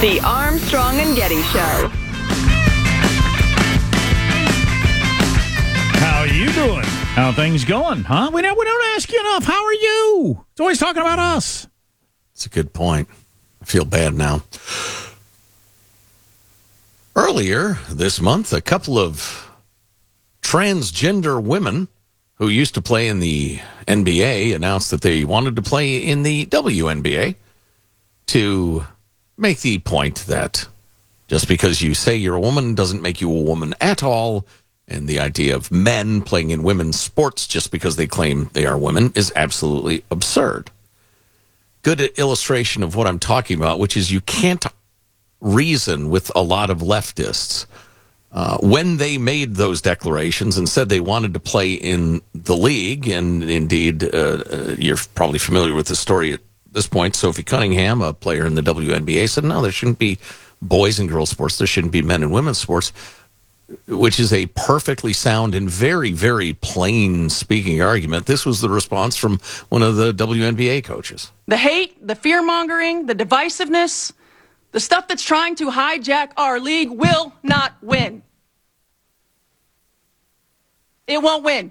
The Armstrong and Getty Show. How you doing? How things going, huh? We don't ask you enough. How are you? It's always talking about us. It's a good point. I feel bad now. Earlier this month, a couple of transgender women who used to play in the NBA announced that they wanted to play in the WNBA to make the point that just because you say you're a woman doesn't make you a woman at all. And the idea of men playing in women's sports just because they claim they are women is absolutely absurd. Good illustration of what I'm talking about, which is you can't reason with a lot of leftists. When they made those declarations and said they wanted to play in the league, and indeed, you're probably familiar with the story at this point, Sophie Cunningham, a player in the WNBA, said, no, there shouldn't be boys and girls sports. There shouldn't be men and women's sports, which is a perfectly sound and very, very plain speaking argument. This was the response from one of the WNBA coaches. The hate, the fear-mongering, the divisiveness, the stuff that's trying to hijack our league will not win. It won't win.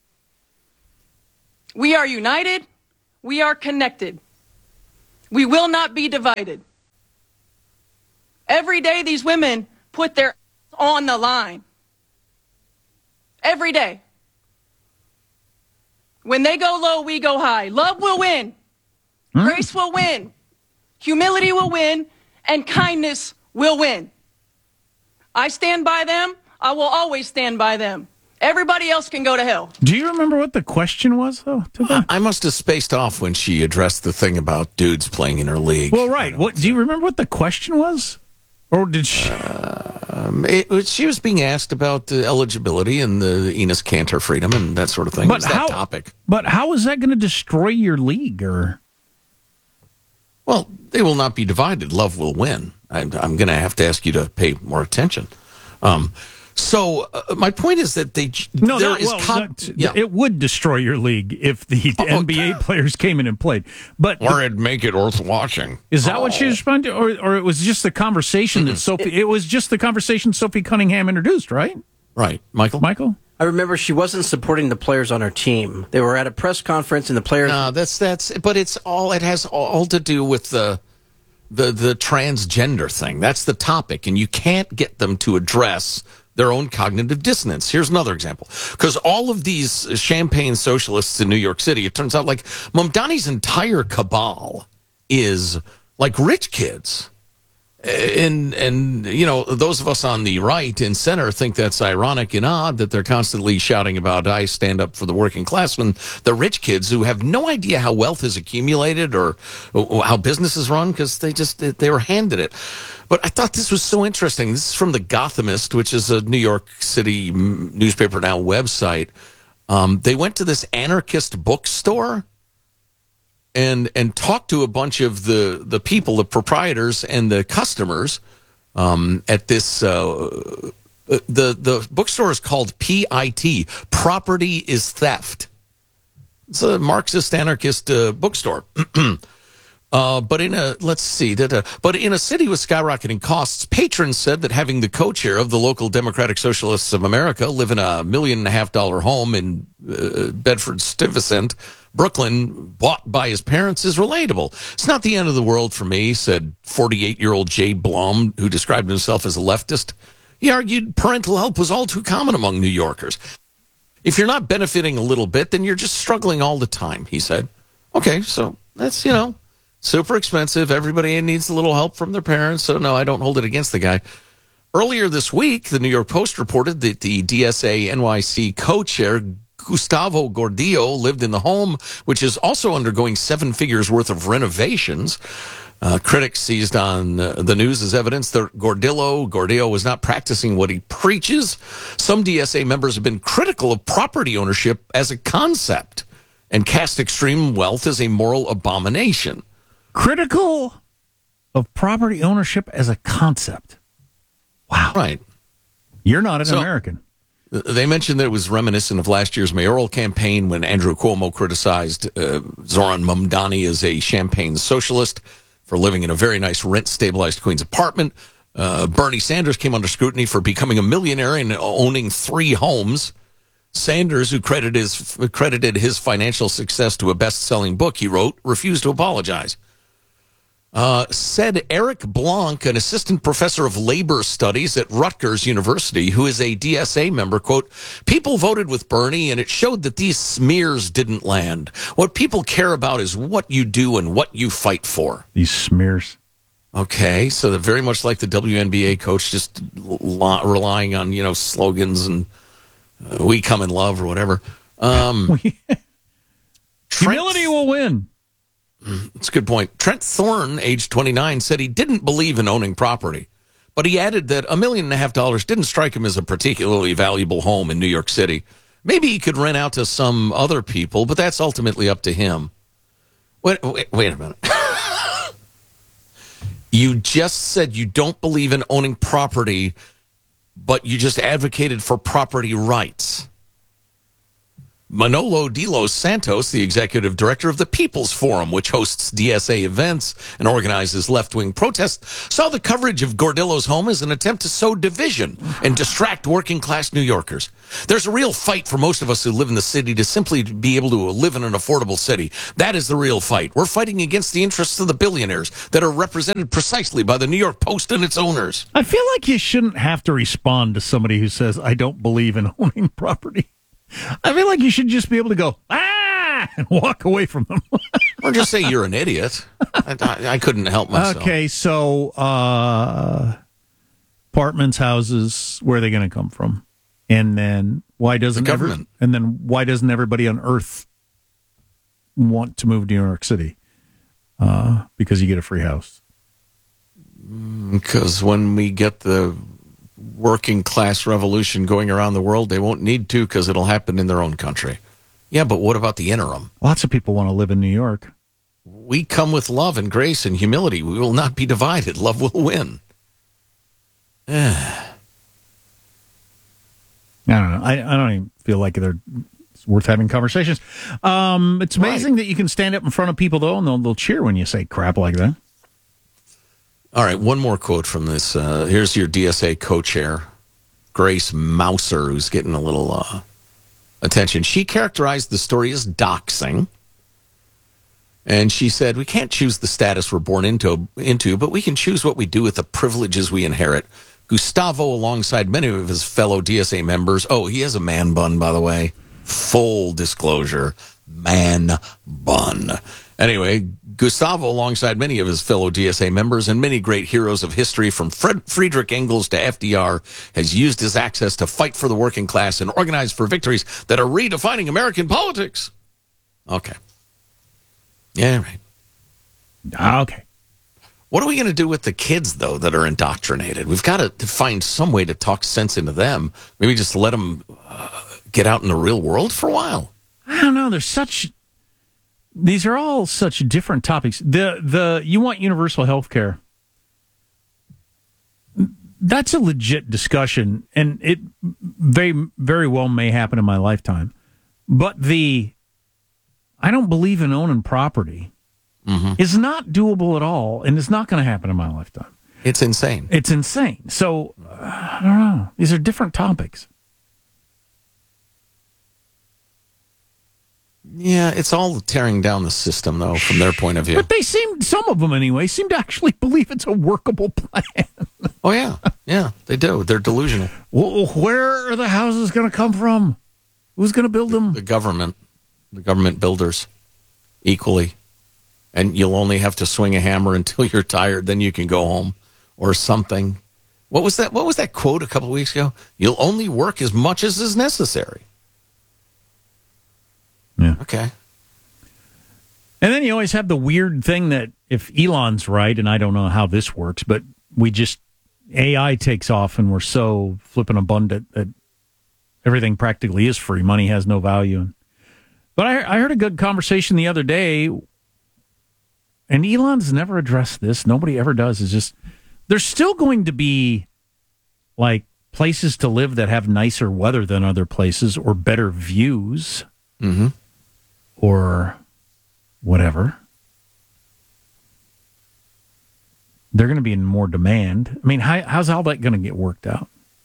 We are united. We are connected. We will not be divided. Every day these women put their on the line. Every day. When they go low, we go high. Love will win. Grace will win. Humility will win. And kindness will win. I stand by them. I will always stand by them. Everybody else can go to hell. Do you remember what the question was, though? I must have spaced off when she addressed the thing about dudes playing in her league. Well, right. What do you remember what the question was? Or did she? She was being asked about the eligibility and the Enes Kanter freedom and that sort of thing. But that topic. But how is that going to destroy your league? Or well, they will not be divided. Love will win. I'm going to have to ask you to pay more attention. So my point is that it would destroy your league if the NBA players came in and played. But or it'd make it worth watching. Is that what she responded to? Or it was just the conversation that Sophie? It was just the conversation Sophie Cunningham introduced, right? Right, Michael. I remember she wasn't supporting the players on her team. They were at a press conference, and the players. No, that's. But it has all to do with the transgender thing. That's the topic, and you can't get them to address their own cognitive dissonance. Here's another example. Because all of these champagne socialists in New York City, it turns out like Mamdani's entire cabal is like rich kids. And you know, those of us on the right and center think that's ironic and odd that they're constantly shouting about, I stand up for the working class, when the rich kids who have no idea how wealth is accumulated or how businesses run, because they were handed it. But I thought this was so interesting. This is from The Gothamist, which is a New York City newspaper now website. They went to this anarchist bookstore and talked to a bunch of the people, the proprietors and the customers at this. The bookstore is called PIT. Property is Theft. It's a Marxist anarchist bookstore. But in a city with skyrocketing costs, patrons said that having the co-chair of the local Democratic Socialists of America live in a $1.5 million home in Bedford-Stuyvesant, Brooklyn, bought by his parents is relatable. It's not the end of the world for me, said 48-year-old Jay Blum, who described himself as a leftist. He argued parental help was all too common among New Yorkers. If you're not benefiting a little bit, then you're just struggling all the time, he said. Okay, so that's, super expensive. Everybody needs a little help from their parents. So, no, I don't hold it against the guy. Earlier this week, the New York Post reported that the DSA NYC co-chair, Gustavo Gordillo, lived in the home, which is also undergoing 7 figures worth of renovations. Critics seized on the news as evidence that Gordillo was not practicing what he preaches. Some DSA members have been critical of property ownership as a concept and cast extreme wealth as a moral abomination. Critical of property ownership as a concept. Wow. Right. You're not an American. They mentioned that it was reminiscent of last year's mayoral campaign when Andrew Cuomo criticized Zoran Mamdani as a champagne socialist for living in a very nice rent-stabilized Queens apartment. Bernie Sanders came under scrutiny for becoming a millionaire and owning 3 homes. Sanders, who credited his financial success to a best-selling book he wrote, refused to apologize. Said Eric Blanc, an assistant professor of labor studies at Rutgers University, who is a DSA member, quote, "People voted with Bernie, and it showed that these smears didn't land. What people care about is what you do and what you fight for." These smears. Okay, so they're very much like the WNBA coach, just relying on, slogans and we come in love or whatever. Humility will win. That's a good point. Trent Thorne, age 29, said he didn't believe in owning property, but he added that $1.5 million didn't strike him as a particularly valuable home in New York City. Maybe he could rent out to some other people, but that's ultimately up to him. Wait a minute. You just said you don't believe in owning property, but you just advocated for property rights. Manolo de los Santos, the executive director of the People's Forum, which hosts DSA events and organizes left-wing protests, saw the coverage of Gordillo's home as an attempt to sow division and distract working-class New Yorkers. There's a real fight for most of us who live in the city to simply be able to live in an affordable city. That is the real fight. We're fighting against the interests of the billionaires that are represented precisely by the New York Post and its owners. I feel like you shouldn't have to respond to somebody who says, I don't believe in owning property. I feel like you should just be able to go, and walk away from them. Or just say you're an idiot. I couldn't help myself. Okay, so apartments, houses, where are they going to come from? And then why doesn't the government? Why doesn't everybody on Earth want to move to New York City? Because you get a free house. Because when we get the working class revolution going around the world, they won't need to because it'll happen in their own country. Yeah, but what about the interim? Lots of people want to live in New York. We come with love and grace and humility. We will not be divided. Love will win. I don't know. I don't even feel like it's worth having conversations. It's amazing that you can stand up in front of people, though, and they'll cheer when you say crap like that. All right, one more quote from this. Here's your DSA co-chair, Grace Mouser, who's getting a little attention. She characterized the story as doxing. And she said, we can't choose the status we're born into, but we can choose what we do with the privileges we inherit. Gustavo, alongside many of his fellow DSA members. Oh, he has a man bun, by the way. Full disclosure, man bun. Anyway, Gustavo, alongside many of his fellow DSA members and many great heroes of history from Friedrich Engels to FDR, has used his access to fight for the working class and organize for victories that are redefining American politics. Okay. Yeah, right. Okay. What are we going to do with the kids, though, that are indoctrinated? We've got to find some way to talk sense into them. Maybe just let them get out in the real world for a while. I don't know. These are all such different topics. You want universal health care. That's a legit discussion, and it very, very well may happen in my lifetime. But I don't believe in owning property is not doable at all, and it's not going to happen in my lifetime. It's insane. It's insane. So, I don't know. These are different topics. Yeah, it's all tearing down the system, though, from their point of view. But some of them anyway, seem to actually believe it's a workable plan. Oh, yeah. Yeah, they do. They're delusional. Well, where are the houses going to come from? Who's going to build them? The government builders, equally. And you'll only have to swing a hammer until you're tired, then you can go home or something. What was that quote a couple of weeks ago? You'll only work as much as is necessary. Yeah. Okay. And then you always have the weird thing that if Elon's right, and I don't know how this works, but AI takes off and we're so flipping abundant that everything practically is free. Money has no value. But I heard a good conversation the other day, and Elon's never addressed this. Nobody ever does. It's just, there's still going to be like places to live that have nicer weather than other places or better views. Mm-hmm. Or whatever. they're going to be in more demand. I mean, how's all that going to get worked out?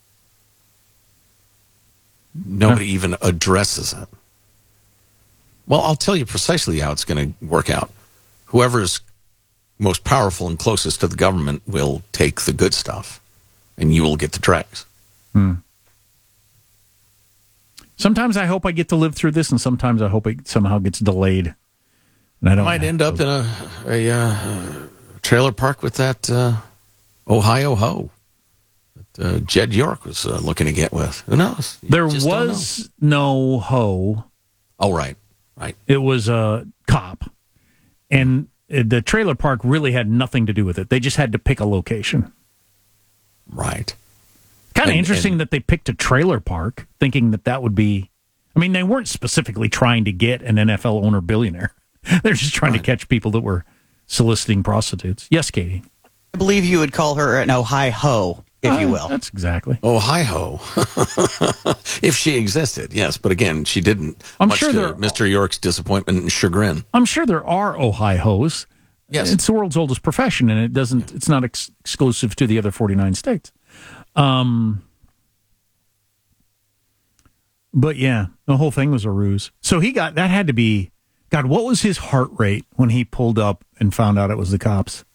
Nobody even addresses it. Well, I'll tell you precisely how it's going to work out. Whoever's most powerful and closest to the government will take the good stuff, and you will get the dregs. Sometimes I hope I get to live through this, and sometimes I hope it somehow gets delayed. And I don't Might end up in a trailer park with that Ohio ho that Jed York was looking to get with. Who knows? You There just don't was no hoe. know. Oh, right. It was a cop. And the trailer park really had nothing to do with it. They just had to pick a location. Right. Kind of And- interesting that they picked a trailer park, thinking that would be... I mean, they weren't specifically trying to get an NFL owner billionaire. They're just trying to catch people that were soliciting prostitutes. Yes, Katie? I believe you would call her an Ohio, if you will. That's exactly. Ohio. If she existed, yes. But again, she didn't. I'm much sure to there- Mr. York's disappointment and chagrin. I'm sure there are Ohio's. Yes. It's the world's oldest profession, and it's not exclusive to the other 49 states. But yeah, the whole thing was a ruse. So that had to be, God, what was his heart rate when he pulled up and found out it was the cops?